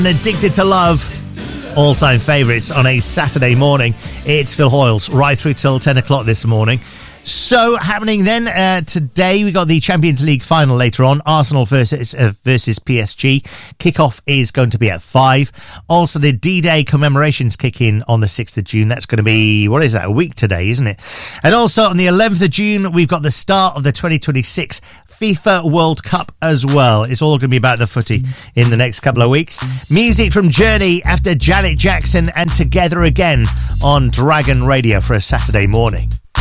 Addicted to Love, all-time favourites on a Saturday morning. It's Phil Hoyles right through till 10 o'clock this morning. So happening then today, we got the Champions League final later on, Arsenal versus PSG. Kickoff is going to be at 5. Also, the D-Day commemorations kick in on the 6th of June. That's going to be, what is that, a week today, isn't it? And also on the 11th of June, we've got the start of the 2026 FIFA World Cup as well. It's all going to be about the footy in the next couple of weeks. Music from Journey after Janet Jackson and Together Again on Dragon Radio for a Saturday morning.